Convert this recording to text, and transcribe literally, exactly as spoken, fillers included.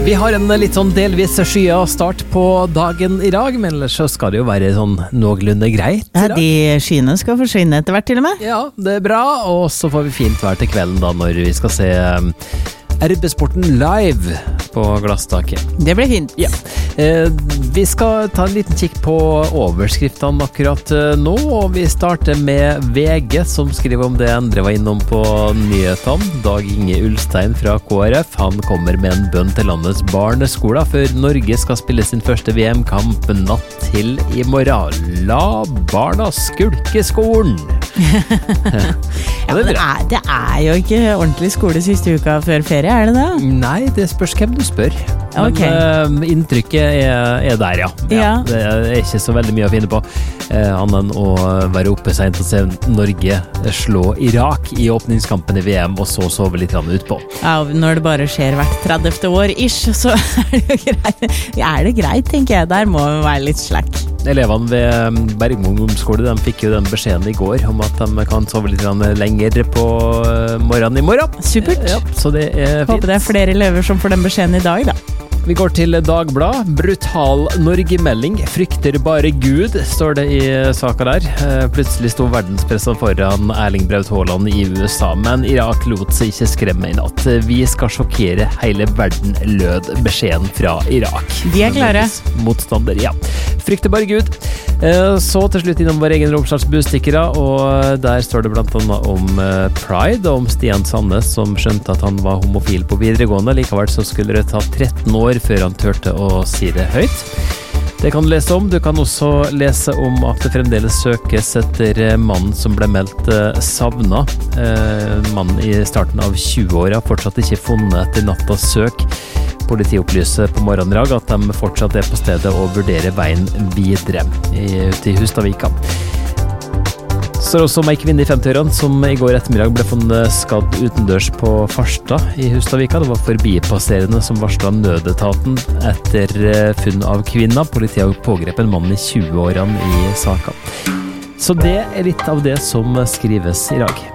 Vi har en litt sånn delvis skya start på dagen i dag, men ellers så skal det jo være sånn noenlunde greit i dag. Ja, de skyene skal forsvinne etter hvert til og med. Ja, det er bra, og så får vi fint vær til kvelden da når vi skal se um, R B-sporten live på Glasstaket. Det blir fint. Ja. Eh, vi skal ta en liten kikk på overskriftene akkurat eh, nå, og vi starter med V G som skriver om det Endre var innom på nyhetene. Dag Inge Ulstein fra K R F, han kommer med en bønn til landets barneskoler før Norge skal spille sin første V M-kamp natt til i morgen. La barna skulke skolen! Ja, men det er, det er jo ikke ordentlig skole siste uka før ferie, er det det? Nei, det spørs hvem du spør. Men Okay. uh, inntrykket er, er der, ja. ja. Ja. Det er ikke så veldig mye å finne på. Uh, annet enn å være oppe sent og se Norge slå Irak i åpningskampen i V M, og så sove litt utpå. Ja, når det bare skjer hvert tredjefte år ish, så er det jo greit. Ja, er det greit, tenker jeg. Der må vi være litt slack. Elevene ved Bergmo ungdomsskole, de fikk jo den beskjeden i går om at de kan sove litt lenger på morgenen i morgen. Supert. Ja, så det er fint. Håper det er flere elever som får den beskjeden i dag, da. Vi går til Dagblad. Brutal Norge-melding. Frykter bare Gud, står det i saka der. Plutselig sto verdenspressen foran Erling Braut Haaland i U S A, men Irak lot seg ikke skremme i natt. Vi skal sjokkere hele verden, lød beskjeden fra Irak. De er klare. Motstander, ja. Frykter bare Gud. Så til slutt innom vår egen Romsdals Bustikkere, og der står det blant annet om Pride, og om Stian Sandnes som skjønte at han var homofil på videregående. Likevel så skulle det ta tretten år før han tørte å si det høyt. Det kan du lese om. Du kan også lese om at det fremdeles søkes etter mannen som ble meldt savna. Mannen i starten av tjueåra fortsatt ikke funnet etter nattas søk. Politiet opplyser på morgenen i dag at de fortsatt er på stedet og vurderer veien videre ute i Hustadvika. Så er det også om ei kvinne i femtiårene som i går ettermiddag ble funnet skadd utendørs på Farstad i Hustadvika. Det var forbipasserende som varslet nødetaten etter funn av kvinna. Politiet har pågrepet en mann i tjueårene i saka. Så det er litt av det som skrives i dag.